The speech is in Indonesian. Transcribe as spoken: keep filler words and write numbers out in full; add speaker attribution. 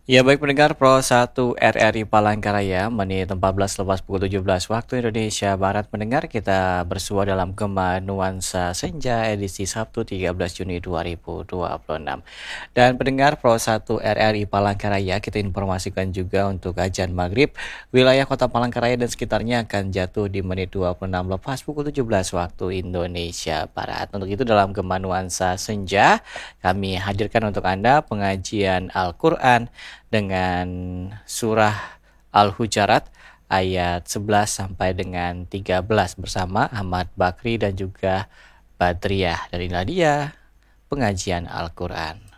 Speaker 1: Ya baik pendengar Pro satu R R I Palangkaraya menit empat belas lepas pukul tujuh belas waktu Indonesia Barat. Pendengar, kita bersua dalam Gema Nuansa Senja edisi Sabtu tiga belas Juni dua ribu dua puluh enam. Dan pendengar Pro satu R R I Palangkaraya, kita informasikan juga untuk azan maghrib wilayah kota Palangkaraya dan sekitarnya akan jatuh di menit dua puluh enam lepas pukul tujuh belas waktu Indonesia Barat. Untuk itu dalam Gema Nuansa Senja kami hadirkan untuk Anda pengajian Al-Quran dengan surah Al-Hujarat ayat sebelas sampai dengan tiga belas bersama Ahmad Bakri dan juga Badriah. Dari Nadia, pengajian Al-Quran.